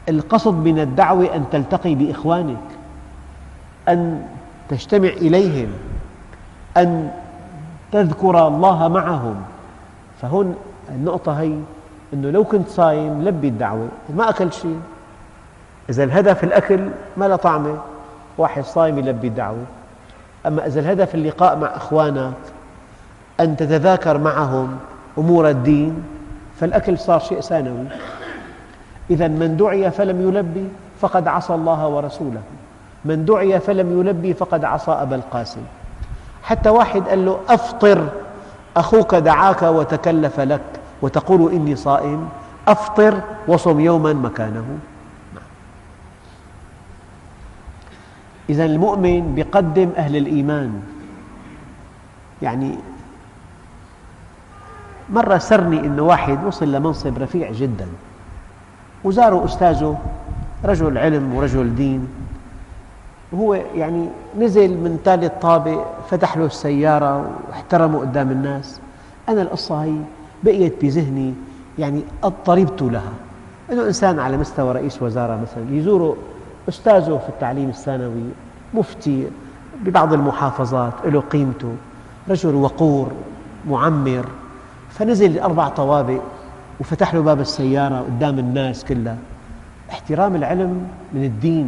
القصد من الدعوة أن تلتقي بإخوانك، أن تجتمع إليهم، أن تذكر الله معهم. فهون النقطة هي أنه لو كنت صايم لبي الدعوة، ما أكلت شيء. إذا الهدف الأكل ما له طعمة، واحد صايم يلبي الدعوة. أما إذا الهدف اللقاء مع إخوانك، أن تتذاكر معهم أمور الدين، فالأكل صار شيء ثانوي. إذا من دعي فلم يلبي فقد عصى الله ورسوله، من دعي فلم يلبي فقد عصى أبا القاسم. حتى واحد قال له أفطر، أخوك دعاك وتكلف لك وتقول إني صائم، أفطر وصم يوما مكانه. إذا المؤمن يقدم أهل الإيمان. يعني مرة سرني أنه واحد وصل لمنصب رفيع جدا وزاره أستاذه رجل علم ورجل دين، وهو يعني نزل من ثالث طابق، فتح له السيارة واحترمه قدام الناس. أنا القصة هي بقيت بذهني، يعني اضطربت لها. أنه إنسان على مستوى رئيس وزارة مثلا يزوره أستاذه في التعليم الثانوي، مفتي ببعض المحافظات، له قيمته، رجل وقور معمر، فنزل 4 طوابق وفتح له باب السيارة قدام الناس كلها. احترام العلم من الدين.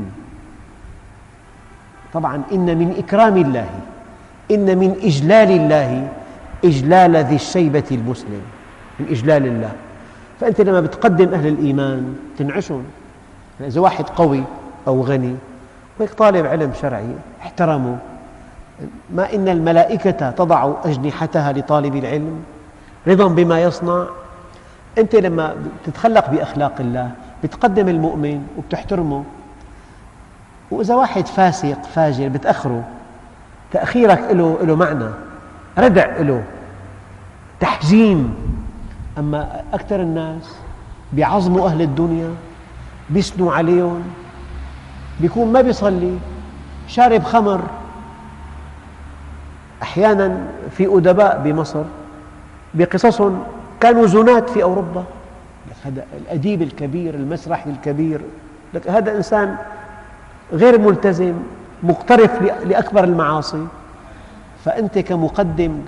طبعا إن من إكرام الله، إن من إجلال الله إجلال ذي الشيبة المسلم، من إجلال الله. فأنت لما بتقدم أهل الإيمان تنعشهم. إذا واحد قوي أو غني وهيك طالب علم شرعي احترمه. ما إن الملائكة تضع أجنحتها لطالب العلم رضا بما يصنع. أنت لما تتخلق بأخلاق الله بتقدم المؤمن وبتحترمه. وإذا واحد فاسق فاجر بتأخره، تأخيرك له معنى، ردع له، تحجيم. أما أكثر الناس بيعظموا أهل الدنيا، بيثنوا عليهم، بيكون ما بيصلي، شارب خمر. أحيانا في أدباء بمصر بقصصهم كانوا زنات في أوروبا. هذا الأديب الكبير، المسرحي الكبير، هذا إنسان غير ملتزم، مقترف لأكبر المعاصي. فأنت كمقدم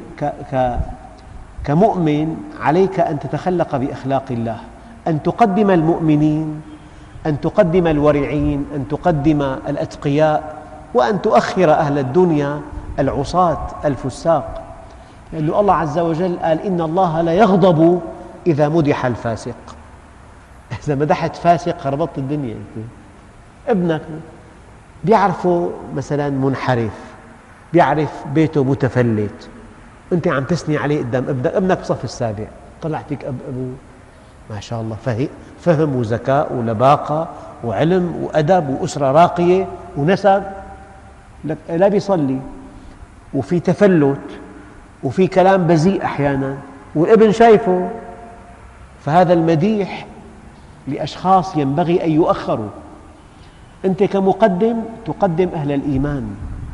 كمؤمن عليك أن تتخلق بأخلاق الله، أن تقدم المؤمنين، أن تقدم الورعين، أن تقدم الأتقياء، وأن تؤخر أهل الدنيا العصاة الفساق. لأن الله عز وجل قال إن الله لا يغضب إذا مدح الفاسق. إذا مدحت فاسق خربطت الدنيا. ابنك بيعرفه مثلا منحرف، بيعرف بيته متفلت، أنت عم تثني عليه قدام ابنك بصف السابع، طلع فيك أبوه ما شاء الله فهم وذكاء ولباقة وعلم وأدب وأسرة راقية ونسب، لا بيصلي وفي تفلت وفي كلام بذيء أحيانا والابن شايفه. فهذا المديح لأشخاص ينبغي أن يؤخروا. أنت كمقدم تقدم أهل الإيمان،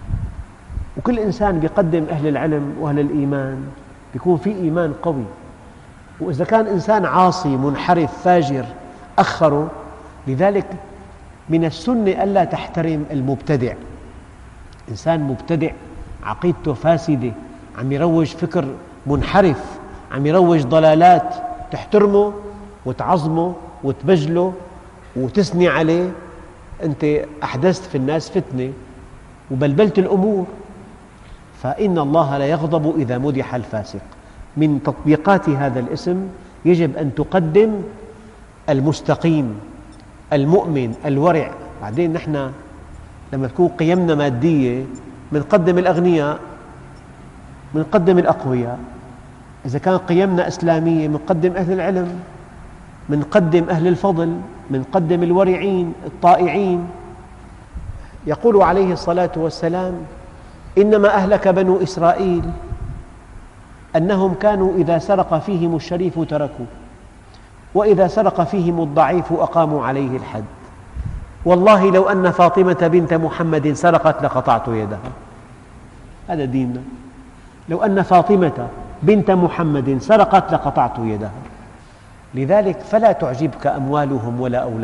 وكل إنسان يقدم أهل العلم وأهل الإيمان يكون في إيمان قوي. وإذا كان إنسان عاصي منحرف فاجر أخره. لذلك من السنة ألا تحترم المبتدع. إنسان مبتدع عقيدته فاسدة، عم يروج فكر منحرف، عم يروج ضلالات، تحترمه وتعظمه وتبجله وتثني عليه. أنت أحدثت في الناس فتنة وبلبلت الأمور. فإن الله لا يغضب إذا مدح الفاسق. من تطبيقات هذا الاسم يجب أن تقدم المستقيم، المؤمن، الورع. بعدين نحن لما تكون قيمنا مادية بنقدم الأغنياء، بنقدم الأقوياء. إذا كان قيمنا إسلامية بنقدم أهل العلم، بنقدم أهل الفضل، بنقدم الورعين الطائعين. يقول عليه الصلاة والسلام إنما أهلك بنو إسرائيل أنهم كانوا إذا سرق فيهم الشريف تركوا، وإذا سرق فيهم الضعيف أقاموا عليه الحد. والله لو أن فاطمة بنت محمد سرقت لقطعت يدها. هذا ديننا. لو أن فاطمة بنت محمد سرقت لقطعت يدها. لذلك فلا تعجبك أموالهم ولا أولادهم.